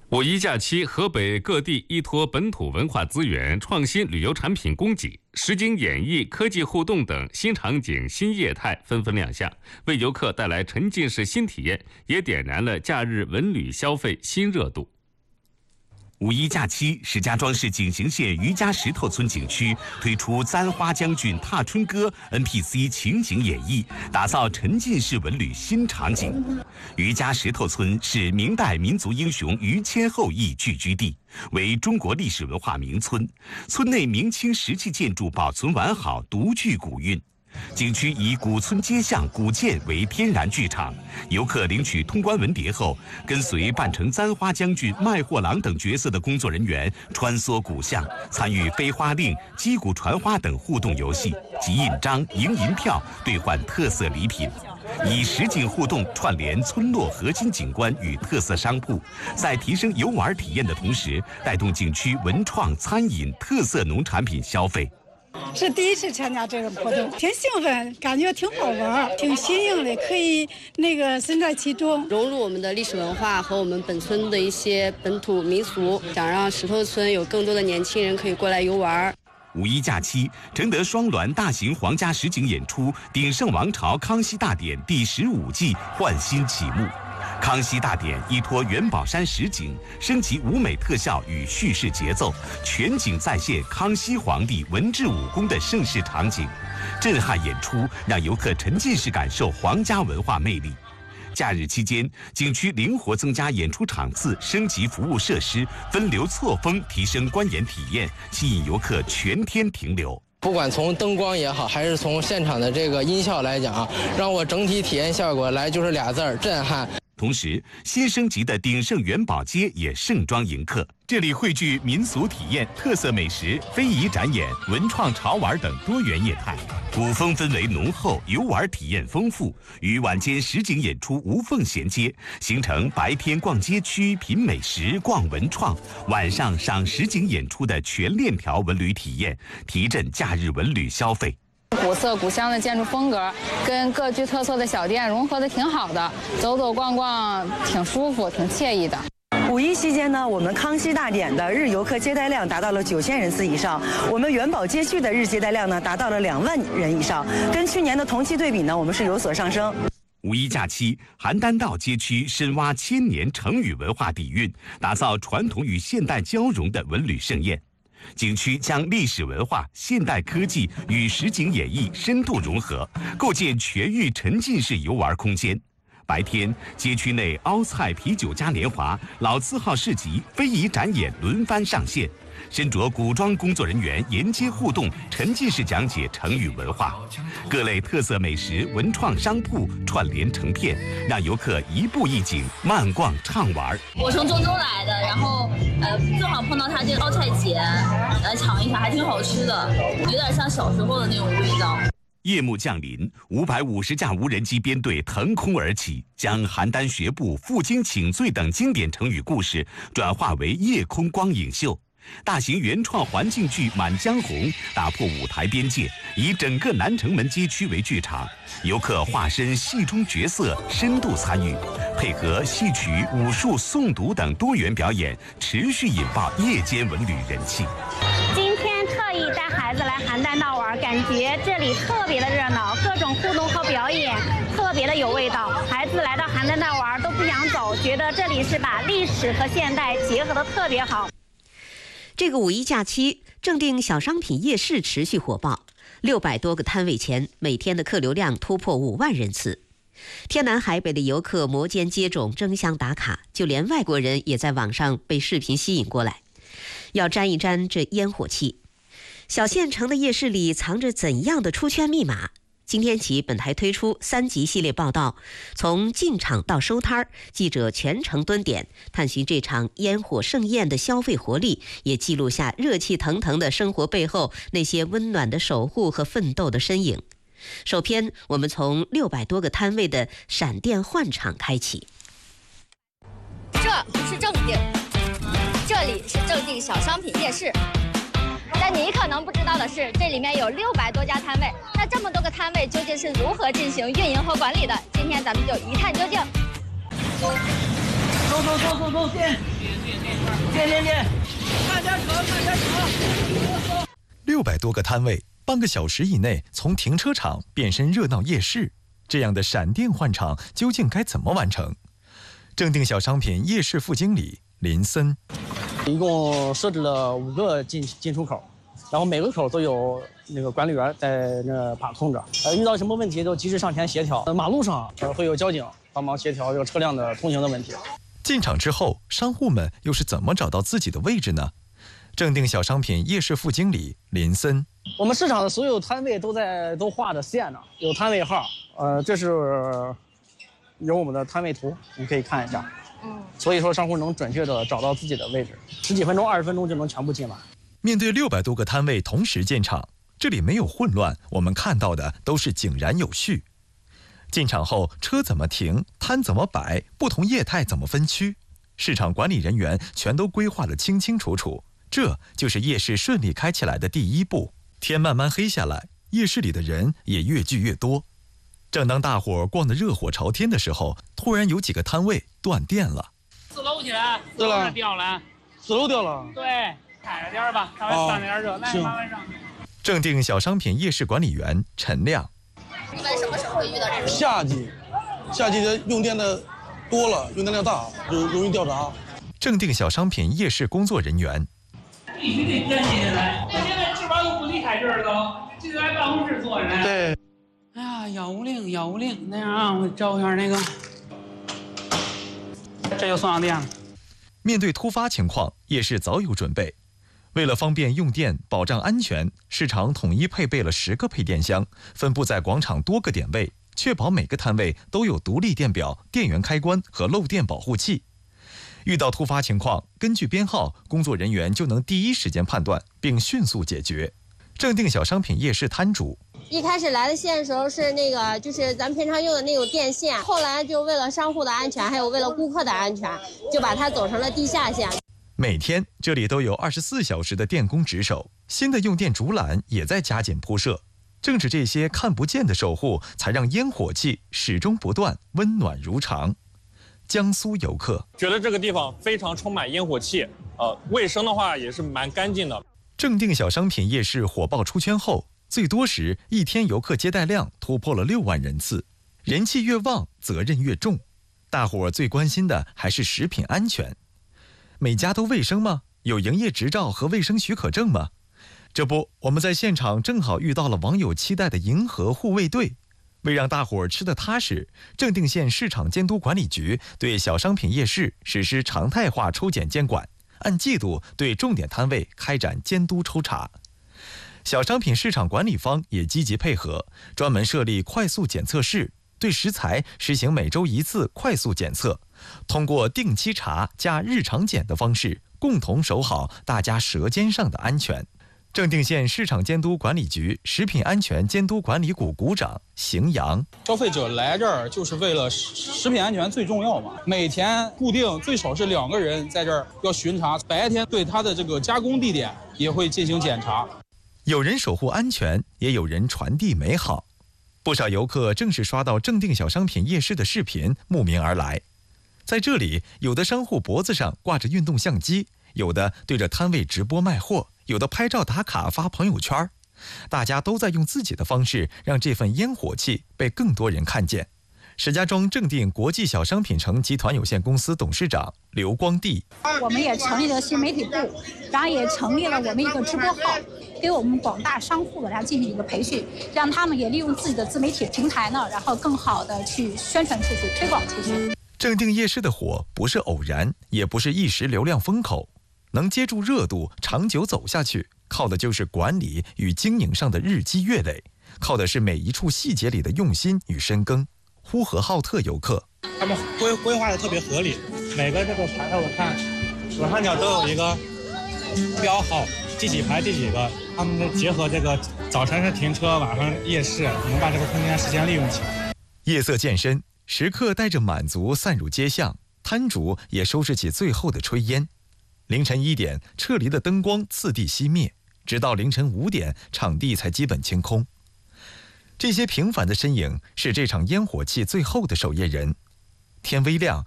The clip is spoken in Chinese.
五一假期，河北各地依托本土文化资源、创新旅游产品供给、实景演绎、科技互动等新场景、新业态纷纷亮相，为游客带来沉浸式新体验，也点燃了假日文旅消费新热度。 五一假期，石家庄市景行县余家石头村景区推出《簪花将军踏春歌》NPC 情景演绎，打造沉浸式文旅新场景。余家石头村是明代民族英雄于谦后裔聚居地，为中国历史文化名村。村内明清石器建筑保存完好，独具古韵。景区以古村街巷、古建为天然剧场，游客领取通关文牒后，跟随扮成簪花将军、卖货郎等角色的工作人员穿梭古巷，参与飞花令、击鼓传花等互动游戏，集印章、赢银票，兑换特色礼品。以实景互动串联村落核心景观与特色商铺，在提升游玩体验的同时，带动景区文创、餐饮、特色农产品消费。 是第一次参加这种活动，挺兴奋，感觉挺好玩，挺新颖的，可以身在其中， 融入我们的历史文化和我们本村的一些本土民俗，想让石头村有更多的年轻人可以过来游玩。 五一假期，承德双鸾大型皇家实景演出《鼎盛王朝康熙大典》第15季焕新启幕。康熙大典依托元宝山实景，升级舞美特效与叙事节奏，全景再现康熙皇帝文治武功的盛世场景，震撼演出让游客沉浸式感受皇家文化魅力。假日期间，景区灵活增加演出场次，升级服务设施，分流错峰，提升观演体验，吸引游客全天停留。 不管从灯光也好，还是从现场的这个音效来讲，让我整体体验效果来就是俩字儿：震撼。 同时，新升级的鼎盛元宝街也盛装迎客。这里汇聚民俗体验、特色美食、非遗展演、文创潮玩等多元业态，古风氛围浓厚，游玩体验丰富，与晚间实景演出无缝衔接，形成白天逛街区、品美食、逛文创，晚上赏实景演出的全链条文旅体验，提振假日文旅消费。 古色古香的建筑风格跟各具特色的小店融合的挺好的，走走逛逛挺舒服，挺惬意的。 五一期间呢，我们康熙大典的日游客接待量达到了9000人次以上，我们元宝街区的日接待量呢达到了2万人以上，跟去年的同期对比呢，我们是有所上升。 五一假期，邯郸道街区深挖千年成语文化底蕴，打造传统与现代交融的文旅盛宴。景区将历史文化、现代科技与实景演绎深度融合，构建全域沉浸式游玩空间。白天，街区内凹菜啤酒嘉年华、老字号市集、非遗展演轮番上线，身着古装工作人员沿街互动，沉浸式讲解成语文化，各类特色美食、文创商铺串联成片，让游客一步一景，慢逛畅玩。 我从中州来的，然后正好碰到他这个凹菜节，来尝一下，还挺好吃的，有点像小时候的那种味道。 夜幕降临，550架无人机编队腾空而起，将邯郸学步、负荆请罪等经典成语故事转化为夜空光影秀。大型原创环境剧《满江红》打破舞台边界，以整个南城门街区为剧场，游客化身戏中角色，深度参与，配合戏曲、武术、诵读等多元表演，持续引爆夜间文旅人气。 今天特意带孩子来邯郸道玩，感觉这里特别的热闹，各种互动和表演特别的有味道。孩子来到邯郸道玩都不想走，觉得这里是把历史和现代结合的特别好。 这个五一假期，正定小商品夜市持续火爆，600多个摊位前，每天的客流量突破5万人次。天南海北的游客摩肩接踵，争相打卡，就连外国人也在网上被视频吸引过来，要沾一沾这烟火气。小县城的夜市里藏着怎样的出圈密码？今天起，本台推出3集系列报道，从进场到收摊，记者全程蹲点，探寻这场烟火盛宴的消费活力，也记录下热气腾腾的生活背后那些温暖的守护和奋斗的身影。首篇，我们从600多个摊位的闪电换场开启。 这是正定，这里是正定小商品夜市。但你可能不知道的是，这里面有600多家摊位。那这么多个摊位究竟是如何进行运营和管理的？今天咱们就一探究竟。 周总， 走，进，慢点走。 600多个摊位，半个小时以内从停车场变身热闹夜市，这样的闪电换场究竟该怎么完成？正定小商品夜市副经理林森， 一共设置了5个进出口，然后每个口都有那个管理员在那把控着，遇到什么问题都及时上前协调。马路上会有交警帮忙协调这个车辆的通行的问题。 进场之后，商户们又是怎么找到自己的位置呢？正定小商品夜市副经理林森， 我们市场的所有摊位都画着线呢，有摊位号，这是有我们的摊位图，你可以看一下。所以说商户能准确的找到自己的位置，10几分钟、20分钟就能全部进来。 面对600多个摊位同时建场，这里没有混乱，我们看到的都是井然有序。进场后，车怎么停，摊怎么摆，不同业态怎么分区，市场管理人员全都规划得清清楚楚。这就是夜市顺利开起来的第一步。天慢慢黑下来，夜市里的人也越聚越多。正当大伙逛得热火朝天的时候，突然有几个摊位断电了。 4楼去了，4楼掉了 ，4楼掉了。 对，开着点吧，稍微散点热，来慢慢上。 正定小商品夜市管理员陈亮， 一般什么时候会遇到这种？ 夏季的用电的多了，用电量大，容易掉闸。 正定小商品夜市工作人员。 必须得跟进来，我现在翅膀都不离开这儿都，就在办公室坐着呢。 对。 哎呀，150，那样啊，我照一下那个，这就送上电了。 面对突发情况，夜市早有准备。为了方便用电、保障安全，市场统一配备了10个配电箱，分布在广场多个点位，确保每个摊位都有独立电表、电源开关和漏电保护器。遇到突发情况，根据编号，工作人员就能第一时间判断并迅速解决。正定小商品夜市摊主， 一开始来的线的时候是那个，就是咱们平常用的那种电线，后来就为了商户的安全，还有为了顾客的安全，就把它走成了地下线。 每天这里都有24小时的电工值守，新的用电竹篮也在加紧铺设。正是这些看不见的守护，才让烟火气始终不断，温暖如常。江苏游客觉得这个地方非常充满烟火气，卫生的话也是蛮干净的。 正定小商品夜市火爆出圈后，最多时1天游客接待量突破了6万人次。人气越旺，责任越重。大伙儿最关心的还是食品安全。每家都卫生吗？有营业执照和卫生许可证吗？这不，我们在现场正好遇到了网友期待的银河护卫队。为让大伙儿吃得踏实，正定县市场监督管理局对小商品夜市实施常态化抽检监管，按季度对重点摊位开展监督抽查。小商品市场管理方也积极配合，专门设立快速检测室，对食材实行每周1次快速检测，通过定期查加日常检的方式，共同守好大家舌尖上的安全。正定县市场监督管理局食品安全监督管理股股长邢阳， 消费者来这儿就是为了食品安全最重要嘛，每天固定最少是2个人在这儿要巡查，白天对它的这个加工地点也会进行检查。 有人守护安全，也有人传递美好。不少游客正是刷到正定小商品夜市的视频慕名而来。在这里，有的商户脖子上挂着运动相机，有的对着摊位直播卖货，有的拍照打卡发朋友圈，大家都在用自己的方式让这份烟火气被更多人看见。石家庄正定国际小商品城集团有限公司董事长刘光地， 我们也成立了新媒体部，然后也成立了我们一个直播号，给我们广大商户呢，然后进行一个培训，让他们也利用自己的自媒体平台呢，然后更好的去宣传出去、推广出去。 正定夜市的火不是偶然，也不是一时流量风口，能接住热度、长久走下去，靠的就是管理与经营上的日积月累，靠的是每一处细节里的用心与深耕。呼和浩特游客， 他们规划的特别合理，每个这个牌我看左上角都有一个标号，第几排第几个，他们结合这个早晨是停车，晚上夜市，能把这个空间时间利用起来。 夜色渐深，食客带着满足散入街巷，摊主也收拾起最后的炊烟。凌晨1点，撤离的灯光次第熄灭，直到凌晨5点，场地才基本清空。这些平凡的身影是这场烟火气最后的守夜人。天微亮，